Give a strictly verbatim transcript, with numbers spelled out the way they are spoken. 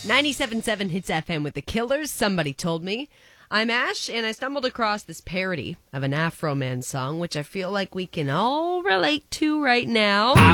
ninety-seven point seven Hits F M with the Killers, Somebody Told Me. I'm Ash, and I stumbled across this parody of an Afro Man song, which I feel like we can all relate to right now.